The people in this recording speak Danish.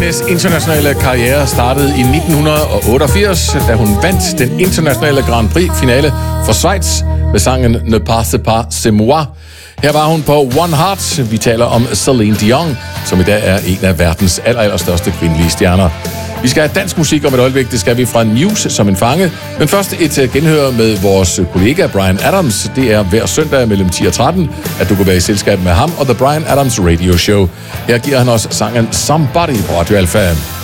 Célés internationale karriere startede i 1988, da hun vandt den internationale Grand Prix-finale for Schweiz med sangen Ne passe pas c'est moi. Her var hun på One Heart. Vi taler om Celine Dion, som i dag er en af verdens allerstørste kvindelige stjerner. Vi skal have dansk musik om et øjeblik. Det skal vi fra News som en fange. Men først et genhør med vores kollega Bryan Adams. Det er hver søndag mellem 10 og 13, at du kan være i selskab med ham og The Bryan Adams Radio Show. Her giver han os sangen Somebody på Radio Alpha.